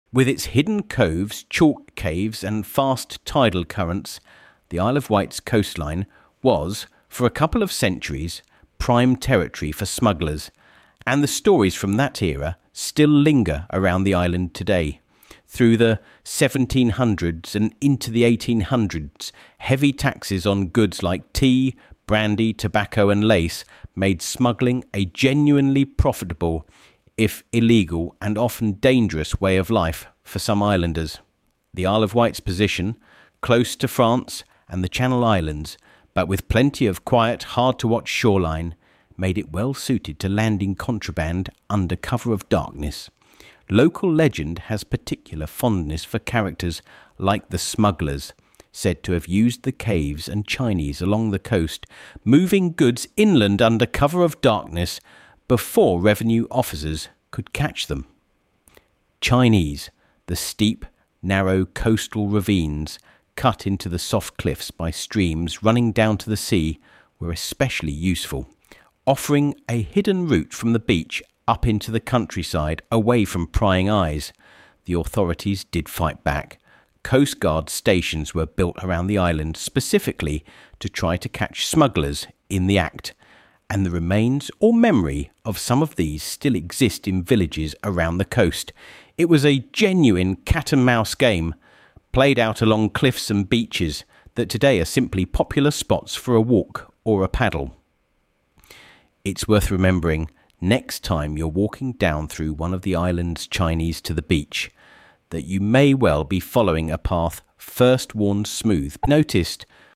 With its hidden coves, chalk caves and fast tidal currents, the Isle of Wight's coastline was, for a couple of centuries, prime territory for smugglers, and the stories from that era still linger around the island today. Through the 1700s and into the 1800s, heavy taxes on goods like tea, brandy, tobacco and lace made smuggling a genuinely profitable, if illegal and often dangerous way of life for some islanders. The Isle of Wight's position, close to France and the Channel Islands, but with plenty of quiet, hard-to-watch shoreline, made it well suited to landing contraband under cover of darkness. Local legend has particular fondness for characters like the smugglers, said to have used the caves and Chinese along the coast, moving goods inland under cover of darkness before revenue officers could catch them. Chinese, the steep, narrow coastal ravines cut into the soft cliffs by streams running down to the sea, were especially useful, offering a hidden route from the beach up into the countryside away from prying eyes. The authorities did fight back. Coast Guard stations were built around the island specifically to try to catch smugglers in the act, and the remains or memory of some of these still exist in villages around the coast. It was a genuine cat and mouse game, played out along cliffs and beaches that today are simply popular spots for a walk or a paddle. It's worth remembering next time you're walking down through one of the island's Chinese to the beach, that you may well be following a path first worn smooth, noticed